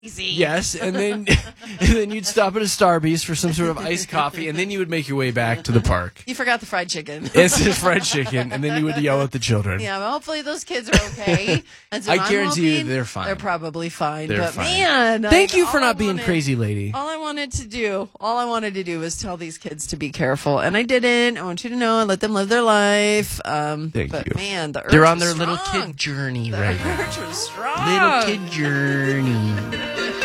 Easy. Yes, and then you'd stop at a Starbucks for some sort of iced coffee, and then you would make your way back to the park. You forgot the fried chicken. It's just fried chicken, and then you would yell at the children. Yeah, well, hopefully those kids are okay. And so I guarantee you they're fine. They're probably fine. They're but fine. man, thank you for not being crazy, lady. All I wanted to do was tell these kids to be careful, and I didn't. I want you to know and let them live their life. Thank you. Man, the urge They're on was their little strong. kid journey The right now. urge was strong. Little kid journey.